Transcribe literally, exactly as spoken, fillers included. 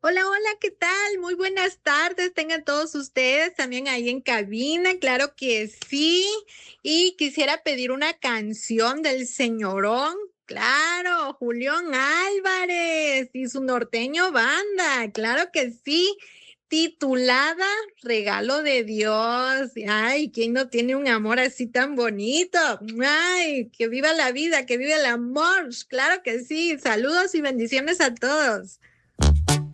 Hola, hola, ¿qué tal? Muy buenas tardes, tengan todos ustedes también ahí en cabina, claro que sí. Y quisiera pedir una canción del señorón, claro, Julián Álvarez y su Norteño Banda, claro que sí, titulada Regalo de Dios. Ay, ¿quién no tiene un amor así tan bonito? Ay, que viva la vida, que viva el amor. Claro que sí. Saludos y bendiciones a todos.